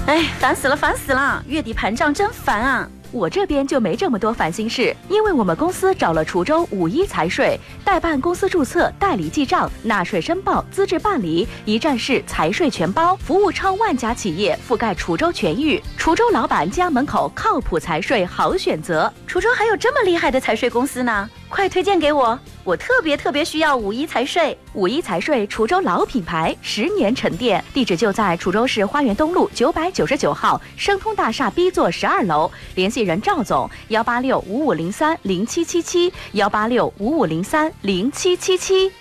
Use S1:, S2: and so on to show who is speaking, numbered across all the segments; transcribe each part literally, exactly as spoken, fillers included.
S1: 哎，烦死了，烦死了！月底盘账真烦啊！
S2: 我这边就没这么多烦心事，因为我们公司找了滁州五一财税，代办公司注册、代理记账、纳税申报、资质办理，一站式财税全包，服务超万家企业，覆盖滁州全域。滁州老板家门口靠谱财税好选择。
S1: 滁州还有这么厉害的财税公司呢？快推荐给我！我特别特别需要五一财税。
S2: 五一财税，滁州老品牌，十年沉淀，地址就在滁州市花园东路九百九十九号生通大厦 B 座十二楼。联系人赵总：幺八六五五零三零七七七，幺八六五五零三零七七七。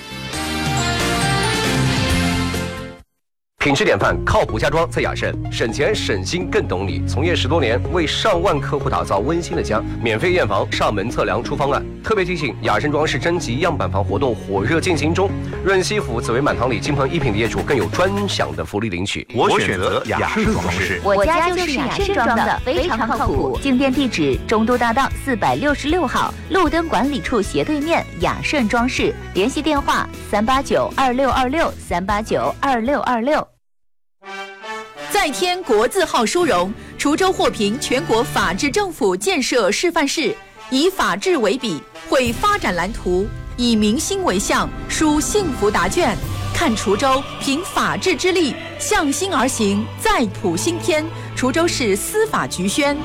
S3: 品质典范，靠谱家装在雅盛，省钱省心更懂你。从业十多年，为上万客户打造温馨的家，免费验房、上门测量出方案。特别提醒，雅盛装饰征集样板房活动火热进行中，润西府、紫薇满堂里金鹏一品的业主更有专享的福利领取。
S4: 我选择雅盛装饰，
S5: 我家就是雅盛装的，非常靠谱。进店地址：中都大道四百六十六号，路灯管理处斜对面，雅盛装饰。联系电话：三八九二六二六三八九二六二六。
S6: 再添国字号殊荣，滁州获评全国法治政府建设示范市，以法治为笔，绘发展蓝图，以民心为向，书幸福答卷。看滁州凭法治之力，向心而行，再谱新篇。滁州市司法局宣。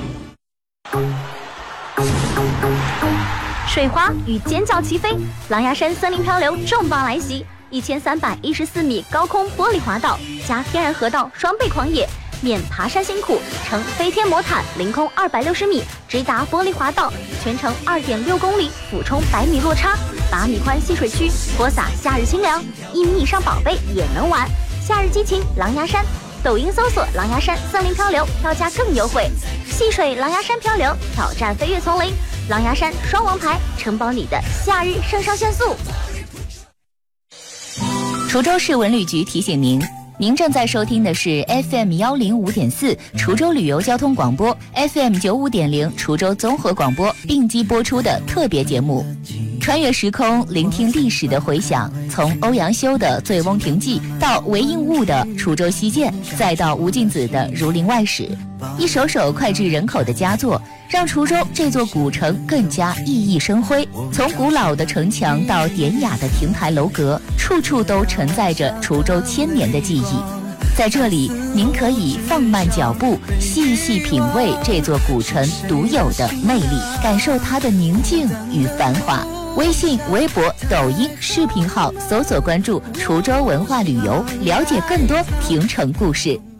S5: 水花与尖叫齐飞，狼牙山森林漂流重磅来袭。一千三百一十四米高空玻璃滑道加天然河道双倍狂野，免爬山辛苦，乘飞天魔毯凌空二百六十米直达玻璃滑道，全程二点六公里，俯冲百米落差，八米宽戏水区，播撒夏日清凉，一米以上宝贝也能玩。夏日激情狼牙山，抖音搜索狼牙山森林漂流，票价更优惠。戏水狼牙山漂流，挑战飞越丛林，狼牙山双王牌，承包你的夏日肾上腺素。滁州市文旅局提醒您，您正在收听的是 F M 幺零五点四滁州旅游交通广播 ，F M 九五点零滁州综合广播并机播出的特别节目。穿越时空，聆听历史的回响，从欧阳修的《醉翁亭记》到韦应物的《滁州西涧》，再到吴敬梓的《儒林外史》，一首首脍炙人口的佳作，让滁州这座古城更加熠熠生辉。从古老的城墙到典雅的亭台楼阁，处处都承载着滁州千年的记忆。在这里，您可以放慢脚步，细细品味这座古城独有的魅力，感受它的宁静与繁华。微信、微博、抖音视频号搜索关注滁州文化旅游，了解更多亭城故事。